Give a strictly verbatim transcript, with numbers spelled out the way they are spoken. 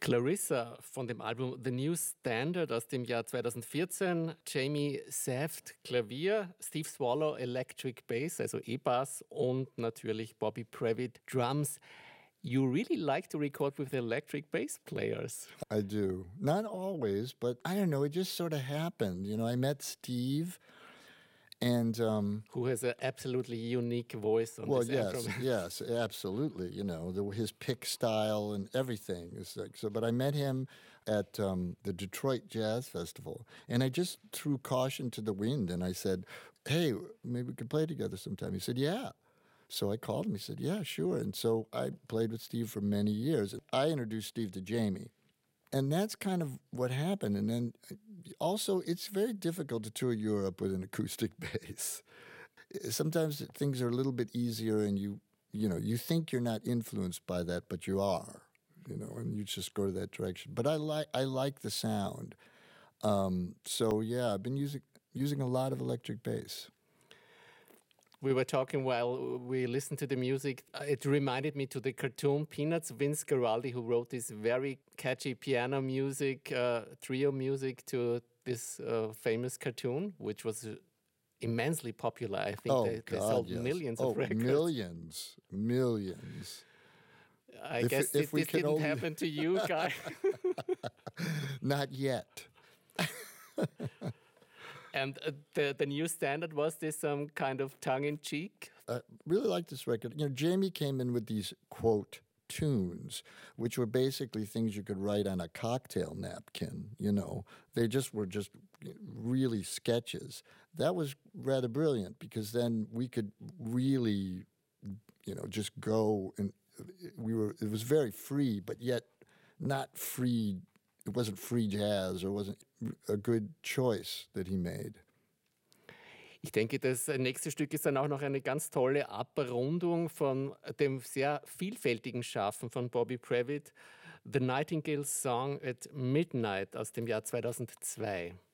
Clarissa von dem Album The New Standard aus dem Jahr zweitausendvierzehn. Jamie Saft Klavier, Steve Swallow Electric Bass, also E-Bass und natürlich Bobby Previtt Drums. You really like to record with electric bass players. I do. Not always, but I don't know, it just sort of happened. You know, I met Steve and um, who has an absolutely unique voice on well, this yes, album. yes, absolutely. You know, the, his pick style and everything is like so. But I met him at um, the Detroit Jazz Festival, and I just threw caution to the wind, and I said, "Hey, maybe we could play together sometime." He said, "Yeah." So I called him. He said, "Yeah, sure." And so I played with Steve for many years. I introduced Steve to Jamie. And that's kind of what happened. And then also, it's very difficult to tour Europe with an acoustic bass. Sometimes things are a little bit easier and you, you know, you think you're not influenced by that, but you are, you know, and you just go to that direction. But I like I like the sound. Um, so, yeah, I've been using using a lot of electric bass. We were talking while we listened to the music. It reminded me to the cartoon Peanuts. Vince Guaraldi, who wrote this very catchy piano music, uh, trio music to this uh, famous cartoon, which was immensely popular. I think oh, they, they God, sold yes. millions oh, of records. Millions, millions. I if, guess if it, we this didn't only... happen to you, Guy. Not yet. And uh, the the new standard, was this some kind of tongue-in-cheek? I really like this record. You know, Jamie came in with these, quote, tunes, which were basically things you could write on a cocktail napkin, you know. They just were just really sketches. That was rather brilliant because then we could really, you know, just go and we were, it was very free, but yet not free. It wasn't free jazz or wasn't a good choice that he made. Ich denke, das nächste Stück ist dann auch noch eine ganz tolle Abrundung von dem sehr vielfältigen Schaffen von Bobby Previtt. The Nightingale Song at Midnight aus dem Jahr zweitausendzwei.